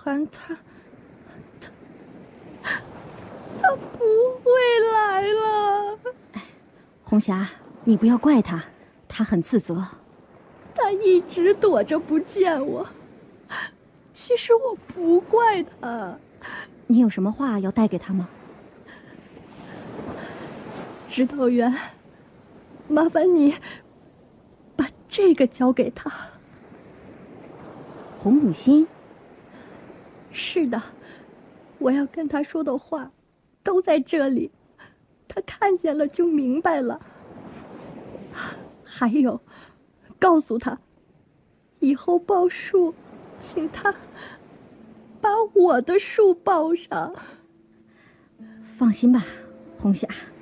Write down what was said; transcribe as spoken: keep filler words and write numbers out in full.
涵他，他他不会来了。 哎，红霞，你不要怪他，他很自责。 他一直躲着不见我，其实我不怪他。 你有什么话要带给他吗？ 指导员，麻烦你把这个交给他。 红母心？ 是的，我要跟他说的话都在这里，他看见了就明白了。还有，告诉他，以后报数，请他把我的数报上。 放心吧，红霞。